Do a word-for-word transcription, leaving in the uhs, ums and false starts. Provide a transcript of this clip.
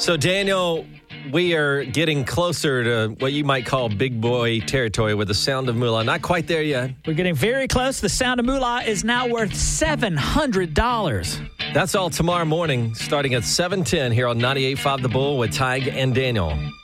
So, Daniel, we are getting closer to what you might call big boy territory with the Sound of Moolah. Not quite there yet. We're getting very close. The Sound of Moolah is now worth seven hundred dollars. That's all tomorrow morning, starting at seven ten here on ninety-eight point five The Bull with Tig and Daniel.